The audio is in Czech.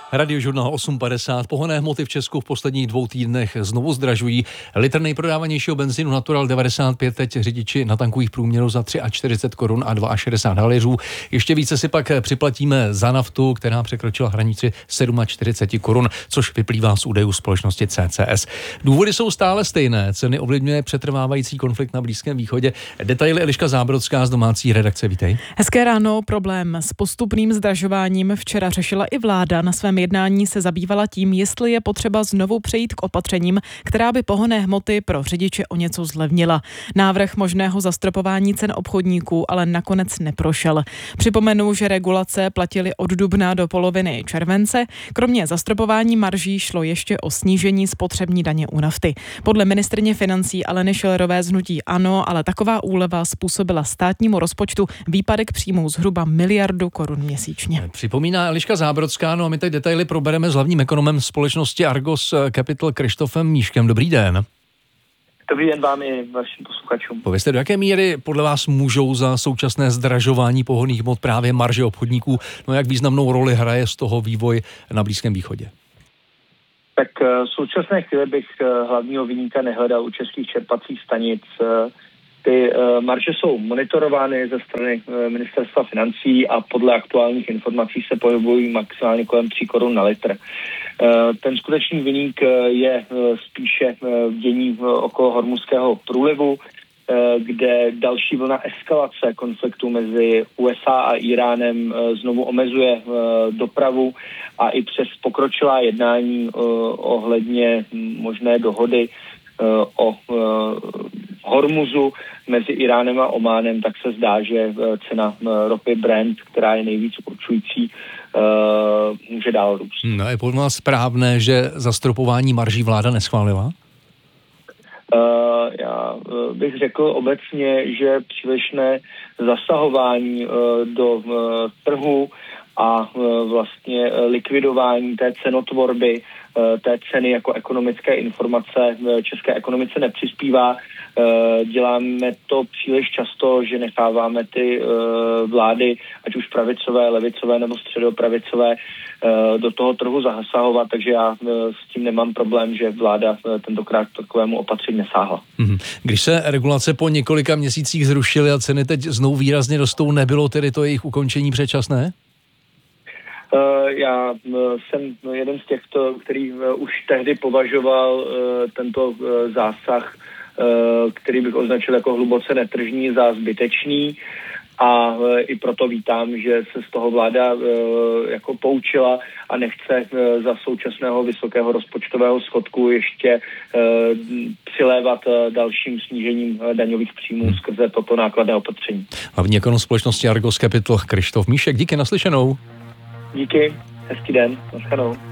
Radiožurnál 8.50. Pohonné hmoty v Česku v posledních 2 týdnech znovu zdražují. Litr nejprodávanějšího benzínu Natural 95 teď řidiči natankují v průměru za 43 korun a 62 haléřů. Ještě více si pak připlatíme za naftu, která překročila hranici 47 korun, což vyplývá z údajů společnosti CCS. Důvody jsou stále stejné. Ceny ovlivňuje přetrvávající konflikt na Blízkém východě. Detaily Eliška Zábrodská z domácí redakce. Vítej. Hezké ráno. Problém s postupným zdražováním včera řešila i vláda. Na svém jednání se zabývala tím, jestli je potřeba znovu přejít k opatřením, která by pohonné hmoty pro řidiče o něco zlevnila. Návrh možného zastropování cen obchodníků ale nakonec neprošel. Připomenu, že regulace platily od dubna do poloviny července. Kromě zastropování marží šlo ještě o snížení spotřební daně u nafty. Podle ministryně financí Aleny Schillerové z hnutí ANO, ale taková úleva způsobila státnímu rozpočtu výpadek příjmů zhruba 1 miliardu korun měsíčně. Připomíná Eliška Zábrodská, no a my teď detaily probereme s hlavním ekonomem společnosti Argos Capital Krištofem Míškem. Dobrý den. Dobrý den vám i vašim posluchačům. Povězte, do jaké míry podle vás můžou za současné zdražování pohonných hmot právě marže obchodníků, no jak významnou roli hraje z toho vývoj na Blízkém východě? Tak v současné chvíli bych hlavního viníka nehledal u českých čerpacích stanic. Ty marže jsou monitorovány ze strany ministerstva financí a podle aktuálních informací se pohybují maximálně kolem 3 korun na litr. Ten skutečný viník je spíše dění okolo Hormuzského průlivu, kde další vlna eskalace konfliktu mezi USA a Iránem znovu omezuje dopravu a i přes pokročilá jednání ohledně možné dohody o Hormuzu mezi Iránem a Ománem, tak se zdá, že cena ropy Brent, která je nejvíc určující, může dál růst. No, je podle vás správné, že zastropování marží vláda neschválila? Já bych řekl obecně, že přílišné zasahování do trhu a vlastně likvidování té cenotvorby, té ceny jako ekonomické informace české ekonomice nepřispívá. Děláme to příliš často, že necháváme ty vlády, ať už pravicové, levicové nebo středopravicové, do toho trhu zasahovat, takže já s tím nemám problém, že vláda tentokrát takovému opatření nesáhla. Když se regulace po několika měsících zrušily a ceny teď znovu výrazně rostou, nebylo tedy to jejich ukončení předčasné? Já jsem jeden z těchto, který už tehdy považoval tento zásah, který bych označil jako hluboce netržní, za zbytečný a i proto vítám, že se z toho vláda jako poučila a nechce za současného vysokého rozpočtového schodku ještě přilévat dalším snížením daňových příjmů skrze toto nákladné opatření. Hlavní ekonom společnosti Argos Capital Krištof Míšek, díky, naslyšenou. Díky, hezký den, naschledanou.